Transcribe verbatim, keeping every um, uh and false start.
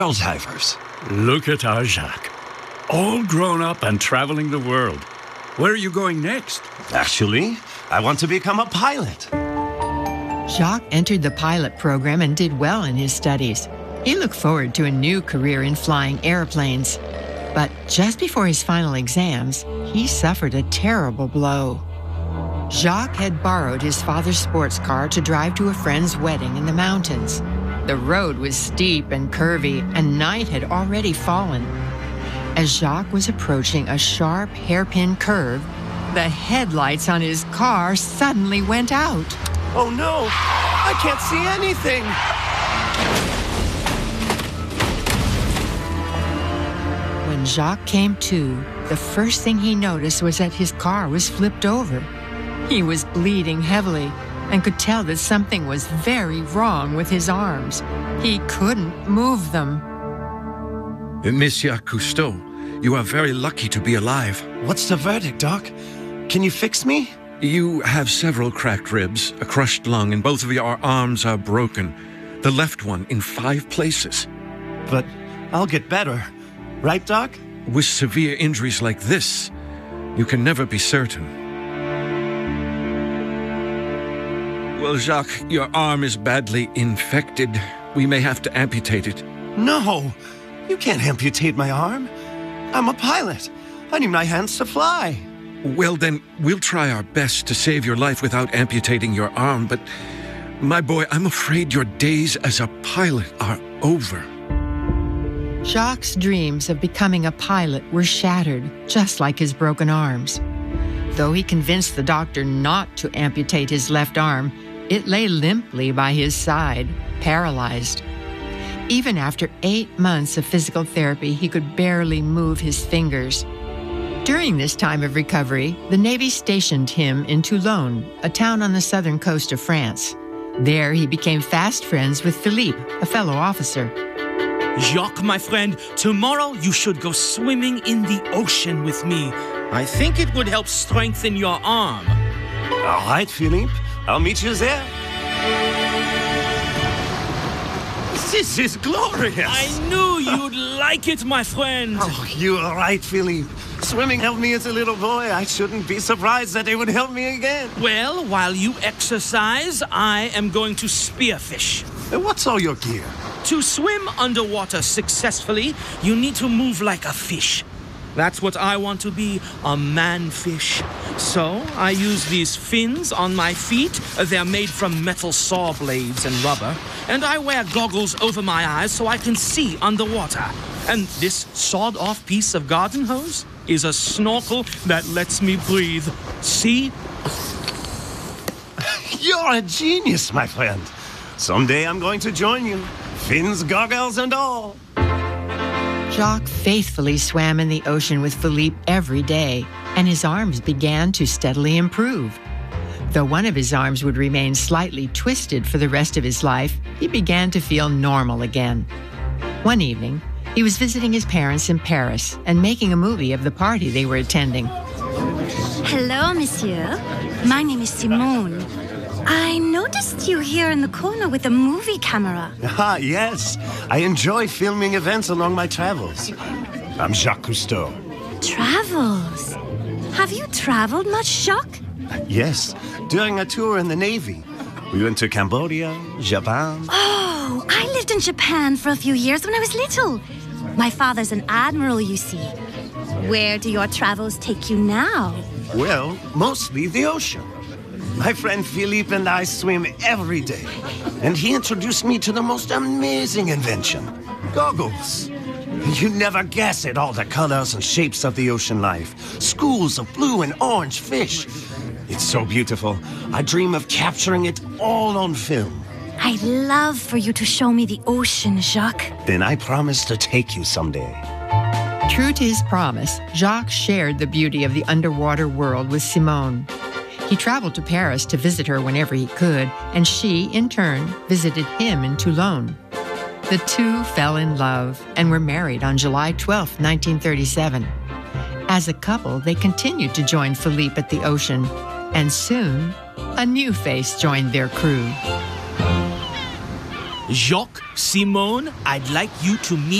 World divers. Look at our Jacques. All grown up and traveling the world. Where are you going next? Actually, I want to become a pilot. Jacques entered the pilot program and did well in his studies. He looked forward to a new career in flying airplanes. But just before his final exams, he suffered a terrible blow. Jacques had borrowed his father's sports car to drive to a friend's wedding in the mountains. The road was steep and curvy, and night had already fallen. As Jacques was approaching a sharp hairpin curve, the headlights on his car suddenly went out. Oh no, I can't see anything. When Jacques came to, the first thing he noticed was that his car was flipped over. He was bleeding heavily and could tell that something was very wrong with his arms. He couldn't move them. Monsieur Cousteau, you are very lucky to be alive. What's the verdict, Doc? Can you fix me? You have several cracked ribs, a crushed lung, and both of your arms are broken. The left one in five places. But I'll get better. Right, Doc? With severe injuries like this, you can never be certain. Well, Jacques, your arm is badly infected. We may have to amputate it. No, you can't amputate my arm. I'm a pilot. I need my hands to fly. Well, then, we'll try our best to save your life without amputating your arm, but, my boy, I'm afraid your days as a pilot are over. Jacques' dreams of becoming a pilot were shattered, just like his broken arms. Though he convinced the doctor not to amputate his left arm, it lay limply by his side, paralyzed. Even after eight months of physical therapy, he could barely move his fingers. During this time of recovery, the Navy stationed him in Toulon, a town on the southern coast of France. There, he became fast friends with Philippe, a fellow officer. Jacques, my friend, tomorrow you should go swimming in the ocean with me. I think it would help strengthen your arm. All right, Philippe. I'll meet you there. This is glorious. I knew you'd like it, my friend. Oh, you are right, Philippe. Swimming helped me as a little boy. I shouldn't be surprised that it would help me again. Well, while you exercise, I am going to spearfish. What's all your gear? To swim underwater successfully, you need to move like a fish. That's what I want to be, a man-fish. So I use these fins on my feet. They're made from metal saw blades and rubber. And I wear goggles over my eyes so I can see underwater. And this sawed-off piece of garden hose is a snorkel that lets me breathe. See? You're a genius, my friend. Someday I'm going to join you. Fins, goggles, and all. Jacques faithfully swam in the ocean with Philippe every day, and his arms began to steadily improve. Though one of his arms would remain slightly twisted for the rest of his life, he began to feel normal again. One evening, he was visiting his parents in Paris and making a movie of the party they were attending. Hello, monsieur. My name is Simone. I noticed you here in the corner with a movie camera. Ah, yes. I enjoy filming events along my travels. I'm Jacques Cousteau. Travels? Have you traveled much, Jacques? Yes, during a tour in the Navy. We went to Cambodia, Japan. Oh, I lived in Japan for a few years when I was little. My father's an admiral, you see. Where do your travels take you now? Well, mostly the ocean. My friend Philippe and I swim every day, and he introduced me to the most amazing invention, goggles. You never guess at all the colors and shapes of the ocean life, schools of blue and orange fish. It's so beautiful. I dream of capturing it all on film. I'd love for you to show me the ocean, Jacques. Then I promise to take you someday. True to his promise, Jacques shared the beauty of the underwater world with Simone. He traveled to Paris to visit her whenever he could, and she, in turn, visited him in Toulon. The two fell in love and were married on July twelfth, nineteen thirty-seven. As a couple, they continued to join Philippe at the ocean, and soon, a new face joined their crew. Jacques, Simone, I'd like you to meet